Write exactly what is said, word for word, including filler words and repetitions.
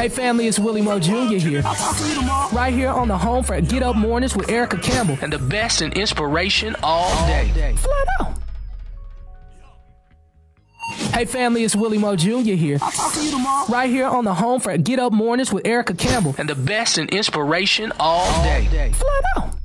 Hey family, it's Willie Mo Junior here. I'll talk to you tomorrow. Right here on the home for Get Up Mornings with Erica Campbell. And the best in inspiration all day. Flat out. Hey family, it's Willie Mo Junior here. I'll talk to you tomorrow. Right here on the home for Get Up Mornings with Erica Campbell. And the best in inspiration all day. Flat out.